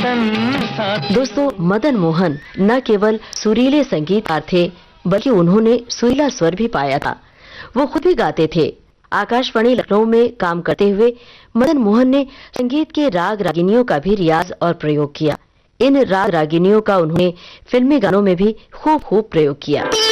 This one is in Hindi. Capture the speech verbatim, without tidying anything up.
दोस्तों, मदन मोहन न केवल सुरीले संगीतकार थे, बल्कि उन्होंने सुरीला स्वर भी पाया था। वो खुद भी गाते थे। आकाशवाणी लखनऊ में काम करते हुए मदन मोहन ने संगीत के राग रागिनियों का भी रियाज और प्रयोग किया। इन राग रागिनियों का उन्होंने फिल्मी गानों में भी खूब खूब प्रयोग किया।